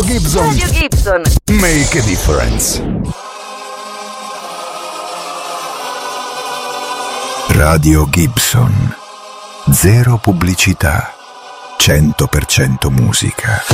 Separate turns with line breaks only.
Gibson.
Radio Gibson.
Make a difference.
Radio Gibson. Zero pubblicità. 100% musica.